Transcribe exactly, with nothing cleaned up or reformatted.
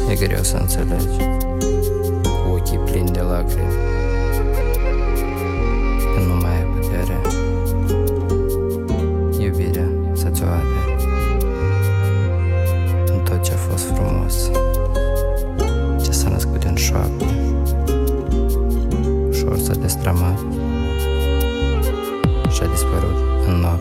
E greu să înțelegi, cu ochii plini de lacrimi, când nu mai ai putere iubirea să-ți o apere în tot ce-a fost frumos, ce s-a născut în șoapte, ușor s-a destramat și a dispărut în noapte.